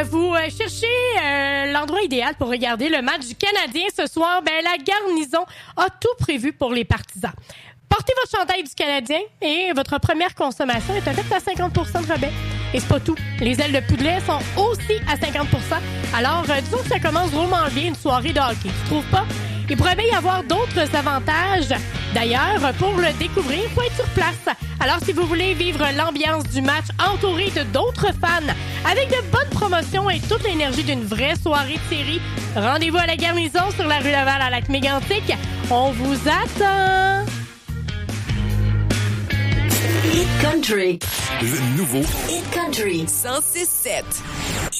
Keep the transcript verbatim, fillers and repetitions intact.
Vous euh, cherchez euh, l'endroit idéal pour regarder le match du Canadien ce soir? Ben, la garnison a tout prévu pour les partisans. Portez votre chandail du Canadien et votre première consommation est faite à cinquante pour cent de rabais. Et c'est pas tout. Les ailes de poulet sont aussi à cinquante pour cent. Alors, euh, disons que ça commence drôlement bien une soirée de hockey. Tu trouves pas? Il pourrait bien y avoir d'autres avantages. D'ailleurs, pour le découvrir, il faut être sur place. Alors, si vous voulez vivre l'ambiance du match entouré de d'autres fans, avec de bonnes promotions et toute l'énergie d'une vraie soirée de série, rendez-vous à la garnison sur la rue Laval à Lac-Mégantic. On vous attend! Hit Country. Le nouveau Hit Country. cent six sept.